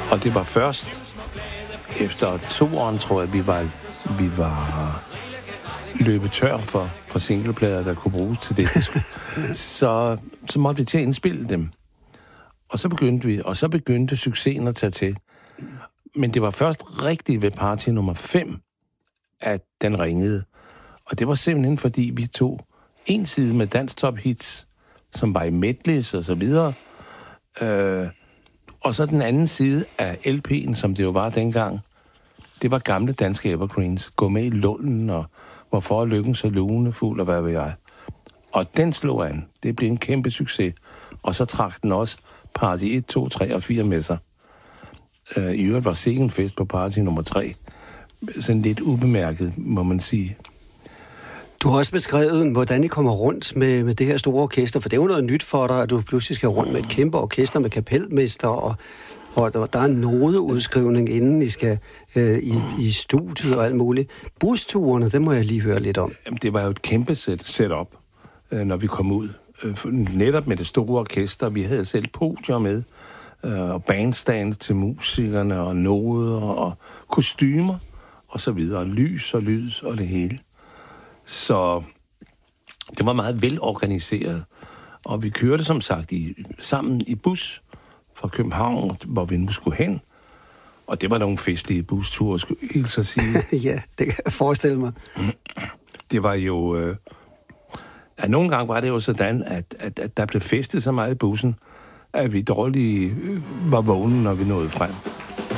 Og det var først efter 2 år, tror jeg, vi var løbet tør for singleplader, der kunne bruges til det. så måtte vi til at indspille dem. Og så begyndte succesen at tage til. Men det var først rigtigt ved party nummer 5, at den ringede. Og det var simpelthen, fordi vi tog en side med Dansk Top Hits, som var i medleys og så videre, og så den anden side af LP'en, som det jo var dengang, det var gamle danske evergreens. Gå med i Lunden, og Hvorfor lykken så lunefuld, og hvad ved jeg. Og den slog an. Det blev en kæmpe succes. Og så trak den også party 1, 2, 3 og 4 med sig. I øvrigt var Sikken fest på party nummer 3. Sådan lidt ubemærket, må man sige. Du har også beskrevet, hvordan I kommer rundt med det her store orkester, for det er jo noget nyt for dig, at du pludselig skal rundt med et kæmpe orkester med kapelmester, og der er en nodeudskrivning, inden I skal i studiet og alt muligt. Busturene, det må jeg lige høre lidt om. Det var jo et kæmpe setup, når vi kom ud. Netop med det store orkester. Vi havde selv podier med, og bandstand til musikerne, og noder, og kostymer, og så videre. Lys og lyd og det hele. Så det var meget velorganiseret. Og vi kørte som sagt sammen i bus fra København, hvor vi nu skulle hen. Og det var nogle festlige busture, skulle jeg hilse at sige. Ja, det kan jeg forestille mig. Det var jo... nogle gange var det jo sådan, at der blev festet så meget i bussen, at vi dårligt var vågne, når vi nåede frem.